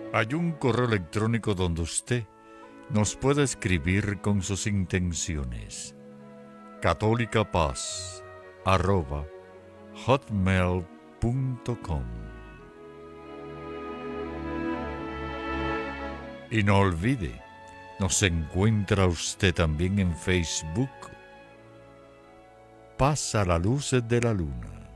Hay un correo electrónico donde usted nos puede escribir con sus intenciones. catolicapaz@hotmail.com. Y no olvide, nos encuentra usted también en Facebook. Paz a la luz de la luna.